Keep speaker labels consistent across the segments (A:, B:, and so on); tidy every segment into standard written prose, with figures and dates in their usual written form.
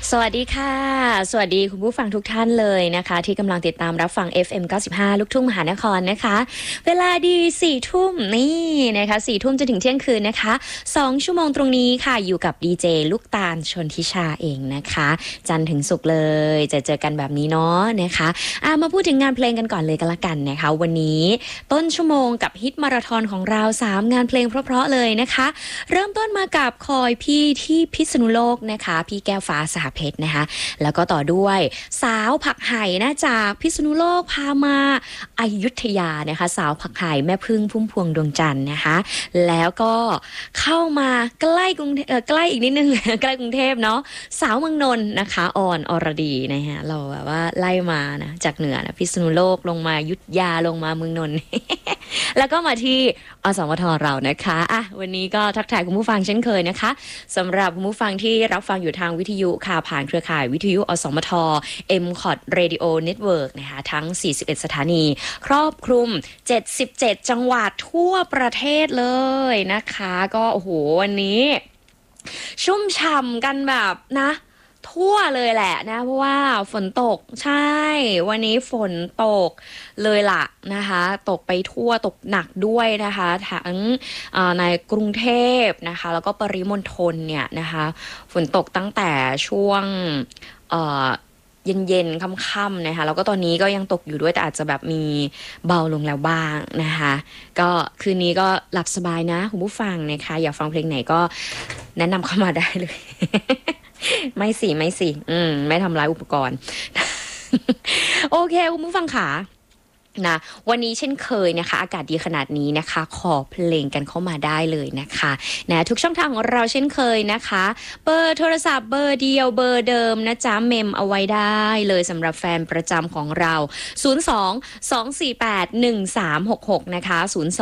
A: สวัสดีค่ะสวัสดีคุณผู้ฟังทุกท่านเลยนะคะที่กำลังติดตามรับฟัง FM 95ลูกทุ่งมหานครนะคะเวลาดี4ทุ่มนี่นะคะ4ทุ่มจนถึงเที่ยงคืนนะคะ2ชั่วโมงตรงนี้ค่ะอยู่กับดีเจลูกตาลชนทิชาเองนะคะจันทร์ถึงศุกร์เลยจะเจอกันแบบนี้เนาะนะคะมาพูดถึงงานเพลงกันก่อนเลยก็แล้วกันนะคะวันนี้ต้นชั่วโมงกับฮิตมาราธอนของเรา3งานเพลงเพราะๆเลยนะคะเริ่มต้นมากับคอยพี่ที่พิษณุโลกนะคะพี่แก้วฟ้าสหเพชรนะคะแล้วก็ต่อด้วยสาวผักไห่นะจากพิษณุโลกพามาอยุธยานะคะสาวผักไห่แม่พึ่งพุ่มพวงดวงจันทร์นะคะแล้วก็เข้ามาใกล้กรุงใกล้อีกนิดนึง ใกล้กรุงเทพเนาะสาวเมืองนนท์นะคะออนอรดีนะฮะเราแบบว่าไล่มานะจากเหนือนะพิษณุโลกลงมาอยุธยาลงมาเมืองนนท์ แล้วก็มาที่อสมทเรานะคะวันนี้ก็ทักทายคุณผู้ฟังเช่นเคยนะคะสำหรับคุณผู้ฟังที่รับฟังอยู่ทางวิทยุค่ะผ่านเครือข่ายวิทยุอสมท MCOT Radio Network นะคะทั้ง41สถานีครอบคลุม77จังหวัดทั่วประเทศเลยนะคะก็โอ้โหวันนี้ชุ่มฉ่ำกันแบบนะทั่วเลยแหละนะเพราะว่าฝนตกใช่วันนี้ฝนตกเลยล่ะนะคะตกไปทั่วตกหนักด้วยนะคะทั้งในกรุงเทพนะคะแล้วก็ปริมณฑลเนี่ยนะคะฝนตกตั้งแต่ช่วงเย็นๆค่ำๆนะคะแล้วก็ตอนนี้ก็ยังตกอยู่ด้วยแต่อาจจะแบบมีเบาลงแล้วบ้างนะคะก็คืนนี้ก็หลับสบายนะคุณผู้ฟังนะคะอยากฟังเพลงไหนก็แนะนำเข้ามาได้เลย ไม่สิไม่ทำร้ายอุปกรณ์ โอเคคุณผู้ฟังค่ะนะวันนี้เช่นเคยนะคะอากาศดีขนาดนี้นะคะขอเพลงกันเข้ามาได้เลยนะคะนะทุกช่องทางของเราเช่นเคยนะคะเบอร์โทรศัพท์เบอร์เดียวเบอร์เดิมนะจ๊ะเมมเอาไว้ได้เลยสำหรับแฟนประจำของเรา02-248-1366นะคะ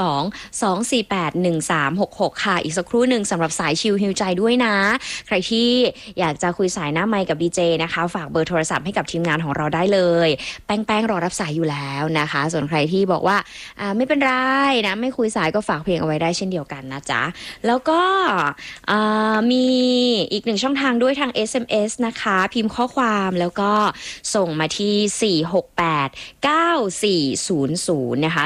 A: 02-248-1366ค่ะอีกสักครู่หนึ่งสำหรับสายชิลฮิวใจด้วยนะใครที่อยากจะคุยสายหน้าไมค์กับดีเจนะคะฝากเบอร์โทรศัพท์ให้กับทีมงานของเราได้เลยแป้งรอรับสายอยู่แล้วนะคะส่วนใครที่บอกว่าไม่เป็นไรนะไม่คุยสายก็ฝากเพลงเอาไว้ได้เช่นเดียวกันนะจ๊ะแล้วก็มีอีกหนึ่งช่องทางด้วยทาง SMS นะคะพิมพ์ข้อความแล้วก็ส่งมาที่468-9400นะคะ